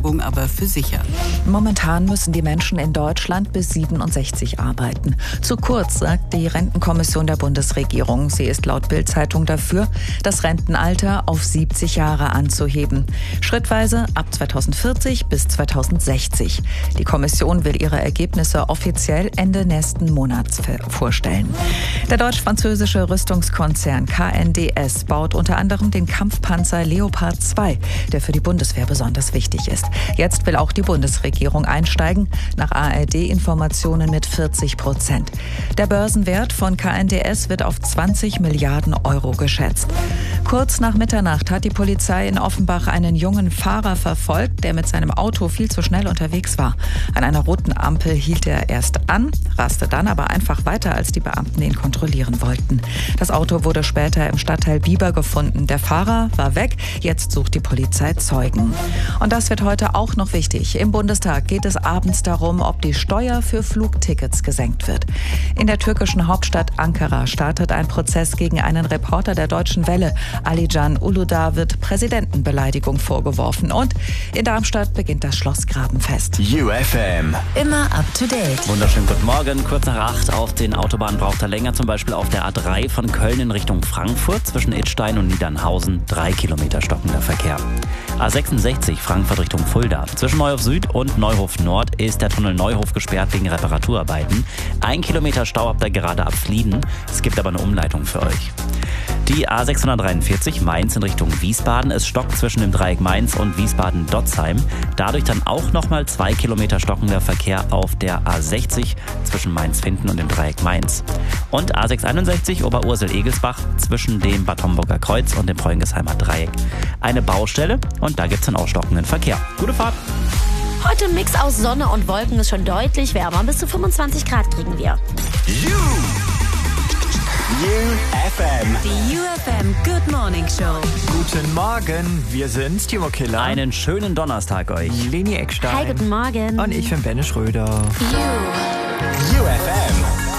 Versorgung aber für sicher. Momentan müssen die Menschen in Deutschland bis 67 arbeiten. Zu kurz, sagt die Rentenkommission der Bundesregierung. Sie ist laut Bild-Zeitung dafür, das Rentenalter auf 70 Jahre anzuheben. Schrittweise ab 2040 bis 2060. Die Kommission will ihre Ergebnisse offiziell Ende nächsten Monats vorstellen. Der deutsch-französische Rüstungskonzern KNDS baut unter anderem den Kampfpanzer Leopard 2, der für die Bundeswehr besonders wichtig ist. Jetzt will auch die Bundesregierung einsteigen, nach ARD-Informationen mit 40%. Der Börsenwert von KNDS wird auf 20 Milliarden Euro geschätzt. Kurz nach Mitternacht hat die Polizei in Offenbach einen jungen Fahrer verfolgt, der mit seinem Auto viel zu schnell unterwegs war. An einer roten Ampel hielt er erst an, raste dann aber einfach weiter, als die Beamten ihn kontrollieren wollten. Das Auto wurde später im Stadtteil Bieber gefunden. Der Fahrer war weg, jetzt sucht die Polizei Zeugen. Und das wird heute auch noch wichtig. Im Bundestag geht es abends darum, ob die Steuer für Flugtickets gesenkt wird. In der türkischen Hauptstadt Ankara startet ein Prozess gegen einen Reporter der Deutschen Welle. Alican Uludağ wird Präsidentenbeleidigung vorgeworfen. Und in Darmstadt beginnt das Schlossgrabenfest. UFM. Immer up to date. Wunderschönen guten Morgen. Kurz nach 8 auf den Autobahnen braucht er länger. Zum Beispiel auf der A3 von Köln in Richtung Frankfurt zwischen Idstein und Niedernhausen. 3 Kilometer stockender Verkehr. A66 Frankfurt Richtung Fulda. Zwischen Neuhof Süd und Neuhof Nord ist der Tunnel Neuhof gesperrt wegen Reparaturarbeiten. 1 Kilometer Stau ab der Gerade ab Flieden. Es gibt aber eine Umleitung für euch. Die A643 Mainz in Richtung Wiesbaden. Es stockt zwischen dem Dreieck Mainz und Wiesbaden-Dotzheim. Dadurch dann auch nochmal 2 Kilometer stockender Verkehr auf der A60 zwischen Mainz-Finden und dem Dreieck Mainz. Und A661 Oberursel-Egelsbach zwischen dem Bad Homburger Kreuz und dem Preungesheimer Dreieck. Eine Baustelle und da gibt es einen ausstockenden Verkehr. Gute Fahrt! Heute ein Mix aus Sonne und Wolken, ist schon deutlich wärmer. Bis zu 25 Grad kriegen wir. UFM. Die UFM Good Morning Show. Guten Morgen, wir sind Timo Killer. Einen schönen Donnerstag euch. Leni Eckstein. Hi, guten Morgen. Und ich bin Benne Schröder. UFM.